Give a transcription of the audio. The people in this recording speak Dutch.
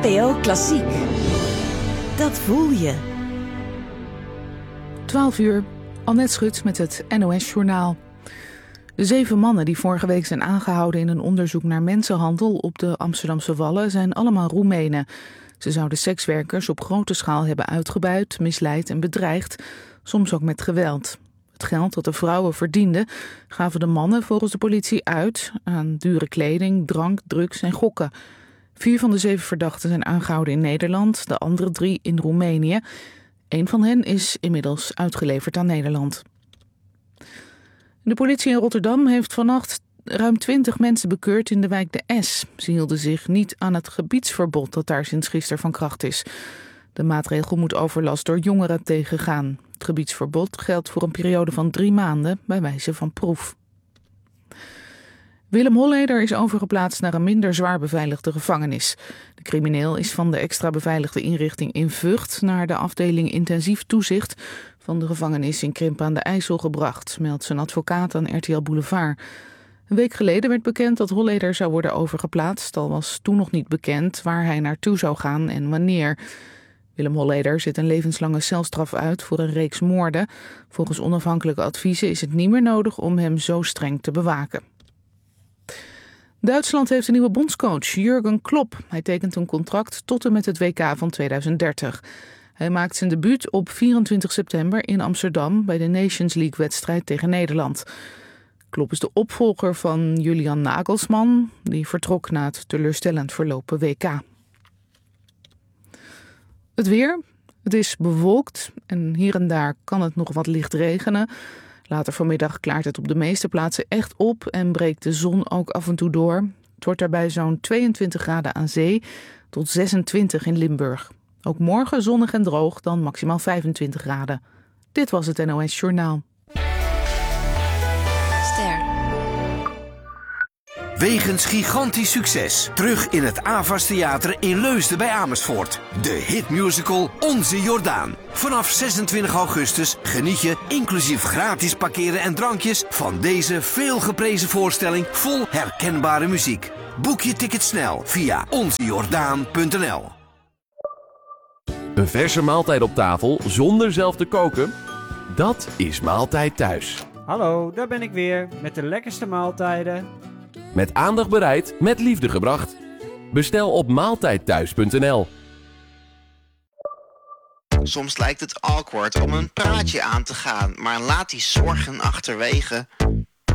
NPO Klassiek. Dat voel je. 12 uur, Annette Schut met het NOS-journaal. De 7 mannen die vorige week zijn aangehouden in een onderzoek naar mensenhandel op de Amsterdamse Wallen zijn allemaal Roemenen. Ze zouden sekswerkers op grote schaal hebben uitgebuit, misleid en bedreigd, soms ook met geweld. Het geld dat de vrouwen verdienden gaven de mannen volgens de politie uit aan dure kleding, drank, drugs en gokken. 4 van de 7 verdachten zijn aangehouden in Nederland, de andere 3 in Roemenië. 1 van hen is inmiddels uitgeleverd aan Nederland. De politie in Rotterdam heeft vannacht ruim 20 mensen bekeurd in de wijk De S. Ze hielden zich niet aan het gebiedsverbod dat daar sinds gisteren van kracht is. De maatregel moet overlast door jongeren tegengaan. Het gebiedsverbod geldt voor een periode van 3 maanden bij wijze van proef. Willem Holleder is overgeplaatst naar een minder zwaar beveiligde gevangenis. De crimineel is van de extra beveiligde inrichting in Vught naar de afdeling intensief toezicht van de gevangenis in Krimpen aan de IJssel gebracht, meldt zijn advocaat aan RTL Boulevard. Een week geleden werd bekend dat Holleder zou worden overgeplaatst, al was toen nog niet bekend waar hij naartoe zou gaan en wanneer. Willem Holleder zit een levenslange celstraf uit voor een reeks moorden. Volgens onafhankelijke adviezen is het niet meer nodig om hem zo streng te bewaken. Duitsland heeft een nieuwe bondscoach, Jurgen Klopp. Hij tekent een contract tot en met het WK van 2030. Hij maakt zijn debuut op 24 september in Amsterdam bij de Nations League-wedstrijd tegen Nederland. Klopp is de opvolger van Julian Nagelsmann, die vertrok na het teleurstellend verlopen WK. Het weer. Het is bewolkt en hier en daar kan het nog wat licht regenen. Later vanmiddag klaart het op de meeste plaatsen echt op en breekt de zon ook af en toe door. Het wordt daarbij zo'n 22 graden aan zee tot 26 in Limburg. Ook morgen zonnig en droog, dan maximaal 25 graden. Dit was het NOS Journaal. Wegens gigantisch succes. Terug in het Avas Theater in Leusden bij Amersfoort. De hitmusical Onze Jordaan. Vanaf 26 augustus geniet je, inclusief gratis parkeren en drankjes, van deze veelgeprezen voorstelling vol herkenbare muziek. Boek je ticket snel via onzejordaan.nl. Een verse maaltijd op tafel zonder zelf te koken? Dat is Maaltijd Thuis. Hallo, daar ben ik weer met de lekkerste maaltijden. Met aandacht bereid, met liefde gebracht. Bestel op maaltijdthuis.nl. Soms lijkt het awkward om een praatje aan te gaan, maar laat die zorgen achterwege.